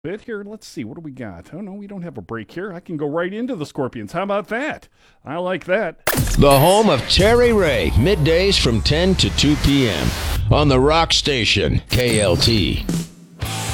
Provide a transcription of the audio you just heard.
bit here. Let's see. What do we got? Oh, no, we don't have a break here. I can go right into the Scorpions. How about that? I like that. The home of Terry Ray, middays from 10 to 2 p.m. on the Rock Station, KLT.